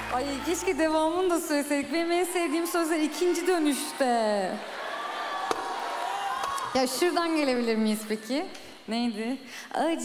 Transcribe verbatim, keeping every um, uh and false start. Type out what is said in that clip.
Ay keşke devamını da söyleseydik. Benim en sevdiğim sözler ikinci dönüşte. Ya şuradan gelebilir miyiz peki? Neydi? Acı